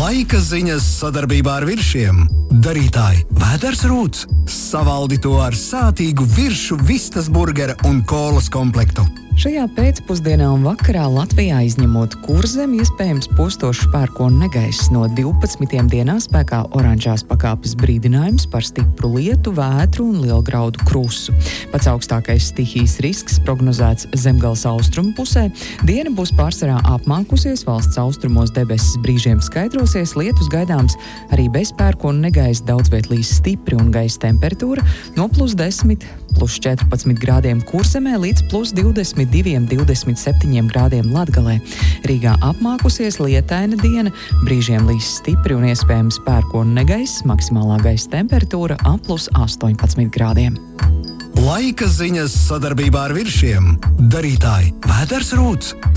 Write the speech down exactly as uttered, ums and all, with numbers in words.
Laika ziņas sadarbībā ar Viršiem. Darītāji Vēders Rūts. Savaldi to ar sātīgu viršu vistas burgera un kolas komplektu. Šajā pēcpusdienā un vakarā Latvijā izņemot Kurzemi iespējams postošs pērkona negaiss. No divpadsmitiem dienā spēkā oranžās pakāpes brīdinājums par stipru lietu, vētru un lielgraudu krusu. Pats augstākais stihijas risks prognozēts Zemgales austrumu pusē. Diena būs pārsvarā apmākusies, valsts austrumos debesis brīžiem skaidrosies, lietus gaidāms arī bez pērkona negaiss, daudz viet līs stipri un gaisa temperatūra no plus desmit, plus četrpadsmit grādiem Kurzemē līdz plus divdesmit diviem, divdesmit septiņiem grādiem Latgalē. Rīgā apmākusies, lietaina diena, brīžiem līs stipri un iespējams pērkona negaiss, maksimālā gaisa temperatūra ap plus astoņpadsmit grādiem. Laika ziņas sadarbībā ar Viršiem. Darītāji Vēders Rūts.